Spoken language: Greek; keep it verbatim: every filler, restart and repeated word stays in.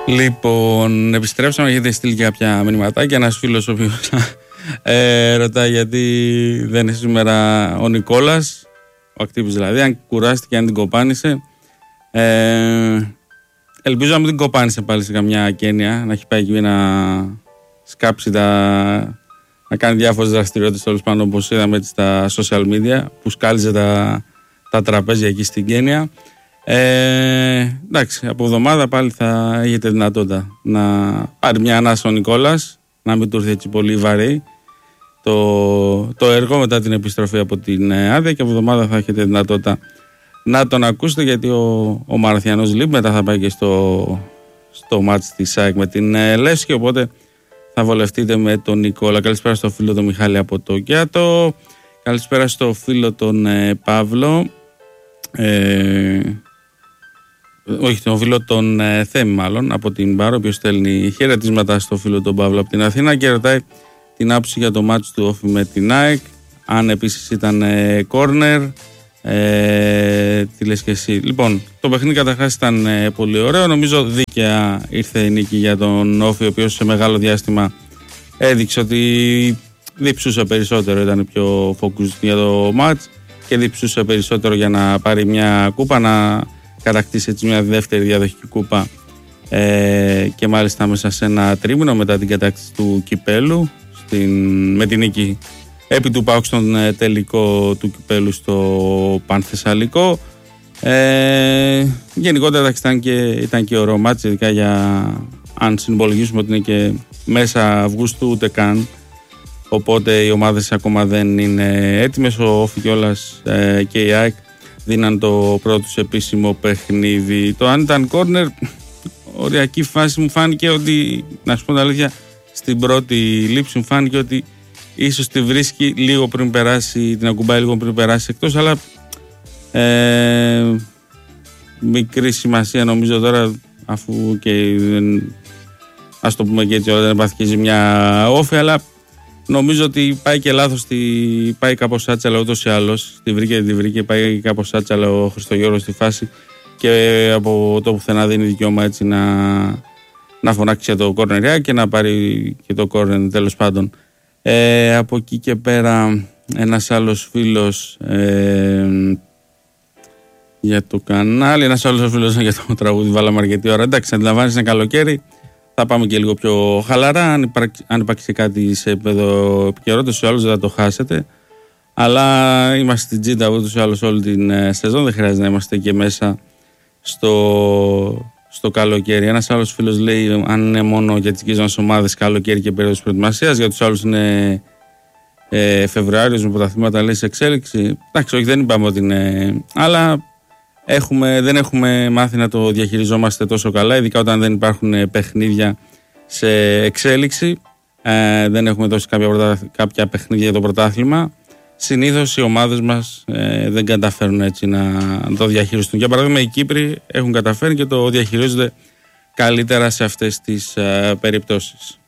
Λοιπόν, επιστρέψαμε, έχετε στείλει κάποια μηνυματάκια. Ένας φίλος ο οποίος ε, ρωτάει γιατί δεν είναι σήμερα ο Νικόλας, ο ακτύπης δηλαδή, αν κουράστηκε, αν την κοπάνισε. Ε, ελπίζω να μην την κοπάνισε πάλι σε καμιά Κένια, να έχει πάει εκεί να σκάψει τα... να κάνει διάφορες δραστηριότητες, τέλος πάντων, όπως είδαμε έτσι στα social media, που σκάλιζε τα, τα τραπέζια εκεί στην Κένια. Ε, εντάξει, από εβδομάδα πάλι θα έχετε δυνατότητα να πάρει μια ανάσα ο Νικόλας, να μην του έρθει έτσι πολύ βαρύ το, το έργο μετά την επιστροφή από την άδεια, και από εβδομάδα θα έχετε δυνατότητα να τον ακούσετε, γιατί ο, ο Μαραθιανός Λιμπ μετά θα πάει και στο, στο μάτς της ΑΕΚ με την Λεύσκη, οπότε θα βολευτείτε με τον Νικόλα. Καλησπέρα στο φίλο τον Μιχάλη από το Κιάτο. Καλησπέρα στο φίλο τον ε, Παύλο. Ε, όχι, τον φίλο τον ε, Θέμη μάλλον από την Πάρο, ο οποίος στέλνει χαιρετίσματα στο φίλο τον Παύλο από την Αθήνα και ρωτάει την άποψη για το μάτς του Όφη με την ΑΕΚ. Αν επίσης ήταν κόρνερ. Ε, τι λες και εσύ? Λοιπόν, το παιχνίδι καταρχάς ήταν ε, πολύ ωραίο. Νομίζω δίκαια ήρθε η νίκη για τον Όφη, ο οποίος σε μεγάλο διάστημα έδειξε ότι διψούσε περισσότερο, ήταν πιο focused για το match και διψούσε περισσότερο για να πάρει μια κούπα, να κατακτήσει έτσι μια δεύτερη διαδοχική κούπα, ε, και μάλιστα μέσα σε ένα τρίμηνο μετά την κατάκτηση του κυπέλου, στην, με την νίκη επί του ΠΑΟΚ στον τελικό του κυπέλου στο Πανθεσσαλικό. Ε, γενικότερα ήταν και, ήταν και ωραίο μάτς, ειδικά για, αν συνυπολογίσουμε ότι είναι και μέσα Αυγούστου ούτε καν, οπότε οι ομάδες ακόμα δεν είναι έτοιμες. Ο Όφη κιόλας ε, και η ΑΕΚ δίναν το πρώτο τους επίσημο παιχνίδι. Το αν ήταν κόρνερ, οριακή φάση, μου φάνηκε ότι, να σου πω την αλήθεια, στην πρώτη λήψη μου φάνηκε ότι ίσως τη βρίσκει λίγο πριν περάσει, την ακουμπάει λίγο πριν περάσει εκτός, αλλά ε, μικρή σημασία νομίζω τώρα, αφού και δεν, ας το πούμε και έτσι, δεν έπαθηκε ζημιά Όφη, αλλά νομίζω ότι πάει και λάθος, πάει κάπως άτσαλα ούτως ή άλλως, τη βρήκε, τη βρήκε, πάει κάπως άτσαλα ο Χριστογιώργος στη φάση και από το πουθενά δίνει δικαίωμα έτσι να, να φωνάξει για το κόρνερ και να πάρει και το κόρνερ, τέλος πάντων. Ε, από εκεί και πέρα ένας άλλος φίλος ε, για το κανάλι, ένας άλλος φίλος για το τραγούδι, βάλαμε αρκετή ώρα. Εντάξει, αντιλαμβάνεις, είναι καλοκαίρι, θα πάμε και λίγο πιο χαλαρά. Αν υπάρξει, αν υπάρξει κάτι σε επίπεδο επικαιρότητας, τους άλλους δεν θα το χάσετε. Αλλά είμαστε στην τζίτα ούτως ή άλλως όλη την ε, σεζόν, δεν χρειάζεται να είμαστε και μέσα στο, στο καλοκαίρι. Ένας άλλος φίλος λέει αν είναι μόνο για τις δικές μας ομάδες καλοκαίρι και περίοδος προετοιμασίας, για τους άλλους είναι ε, Φεβρουάριος με πρωταθλήματα, λέει, σε εξέλιξη. Εντάξει, όχι, δεν είπαμε ότι είναι, αλλά έχουμε, δεν έχουμε μάθει να το διαχειριζόμαστε τόσο καλά, ειδικά όταν δεν υπάρχουν παιχνίδια σε εξέλιξη. Ε, δεν έχουμε δώσει κάποια, κάποια παιχνίδια για το πρωτάθλημα. Συνήθως οι ομάδες μας ε, δεν καταφέρουν έτσι να το διαχειριστούν. Για παράδειγμα, οι Κύπροι έχουν καταφέρει και το διαχειρίζονται καλύτερα σε αυτές τις ε, περιπτώσεις.